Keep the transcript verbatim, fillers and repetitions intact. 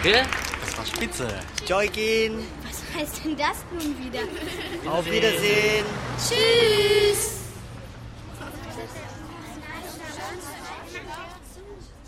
Danke. Das war spitze. Joikin. Was heißt denn das nun wieder? Auf Wiedersehen. Tschüss.